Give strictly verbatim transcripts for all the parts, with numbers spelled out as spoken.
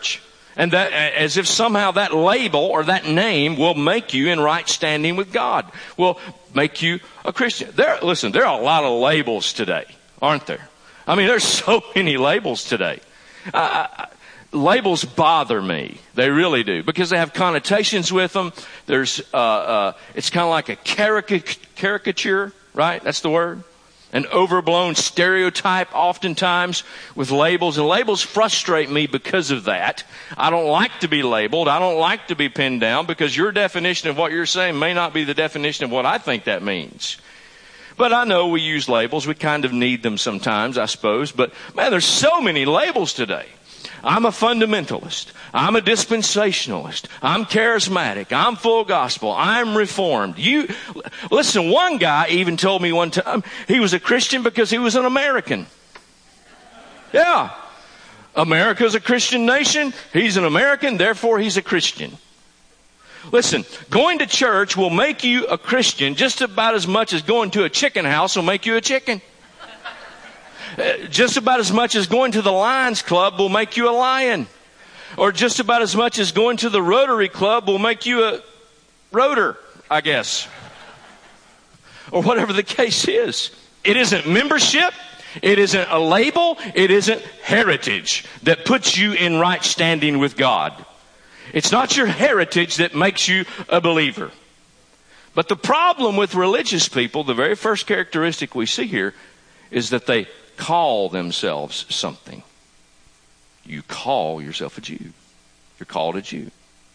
church. And that, as if somehow that label or that name will make you in right standing with God, will make you a Christian. There, listen, there are a lot of labels today, aren't there? I mean, there's so many labels today. Uh, labels bother me. They really do, because they have connotations with them. There's, uh, uh, it's kind of like a caricature, caricature, right? That's the word. An overblown stereotype oftentimes with labels. And labels frustrate me because of that. I don't like to be labeled. I don't like to be pinned down, because your definition of what you're saying may not be the definition of what I think that means. But I know we use labels. We kind of need them sometimes, I suppose. But man, there's so many labels today. I'm a fundamentalist. I'm a dispensationalist. I'm charismatic. I'm full gospel. I'm reformed. You, listen, one guy even told me one time he was a Christian because he was an American. Yeah. America's a Christian nation. He's an American, therefore he's a Christian. Listen, going to church will make you a Christian just about as much as going to a chicken house will make you a chicken. Just about as much as going to the Lions Club will make you a lion. Or just about as much as going to the Rotary Club will make you a rotor, I guess. Or whatever the case is. It isn't membership. It isn't a label. It isn't heritage that puts you in right standing with God. It's not your heritage that makes you a believer. But the problem with religious people, the very first characteristic we see here, is that they call themselves something. You call yourself a Jew. You're called a Jew.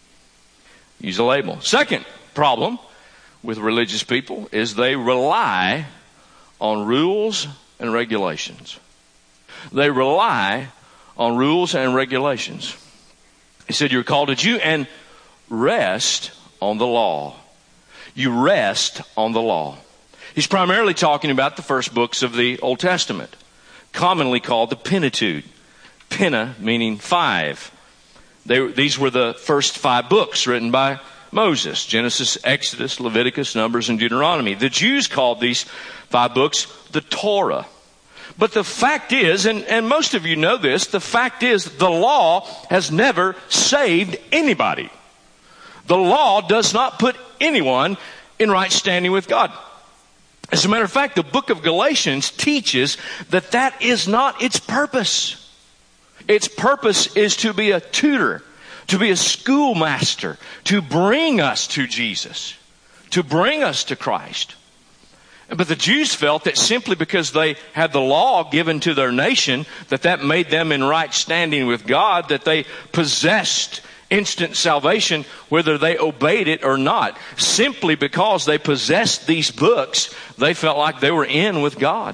Use a label. Second problem with religious people is they rely on rules and regulations. They rely on rules and regulations. He said you're called a Jew and rest on the law. You rest on the law. He's primarily talking about the first books of the Old Testament, commonly called the Pentateuch. Pena meaning five. They, these were the first five books written by Moses: Genesis, Exodus, Leviticus, Numbers, and Deuteronomy. The Jews called these five books the Torah. But the fact is, and, and most of you know this, the fact is the law has never saved anybody. The law does not put anyone in right standing with God. As a matter of fact, the book of Galatians teaches that that is not its purpose. Its purpose is to be a tutor, to be a schoolmaster, to bring us to Jesus, to bring us to Christ. But the Jews felt that simply because they had the law given to their nation, that that made them in right standing with God, that they possessed instant salvation whether they obeyed it or not. Simply because they possessed these books, they felt like they were in with God.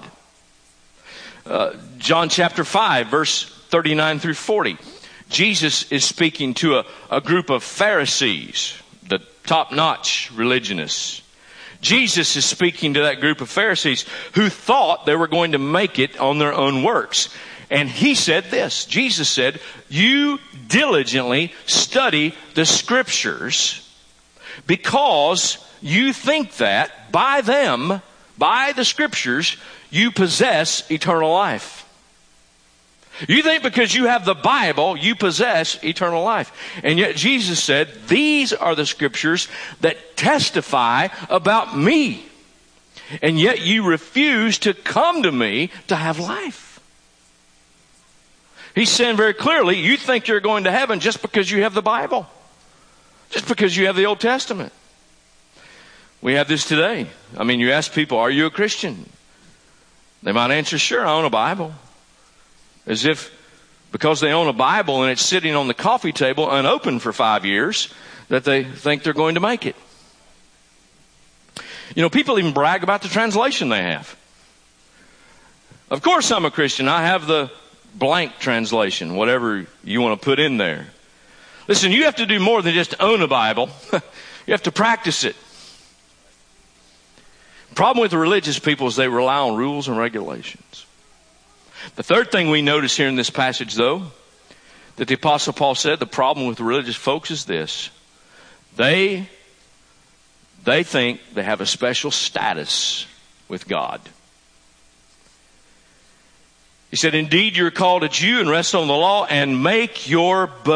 Uh, John chapter five, verse thirty-nine through forty. Jesus is speaking to a, a group of Pharisees, the top-notch religionists. Jesus is speaking to that group of Pharisees who thought they were going to make it on their own works. And he said this. Jesus said, you diligently study the scriptures because you think that by them, by the scriptures, you possess eternal life. You think because you have the Bible, you possess eternal life. And yet Jesus said, these are the scriptures that testify about me. And yet you refuse to come to me to have life. He's saying very clearly, you think you're going to heaven just because you have the Bible. Just because you have the Old Testament. We have this today. I mean, you ask people, are you a Christian? They might answer, sure, I own a Bible. As if because they own a Bible and it's sitting on the coffee table unopened for five years, that they think they're going to make it. You know, people even brag about the translation they have. Of course I'm a Christian. I have the blank translation, whatever you want to put in there. Listen, you have to do more than just own a Bible. You have to practice it. The problem with the religious people is they rely on rules and regulations. The third thing we notice here in this passage, though, that the Apostle Paul said, the problem with the religious folks is this. They, they think they have a special status with God. He said, indeed, you're called a Jew and rest on the law and make your boast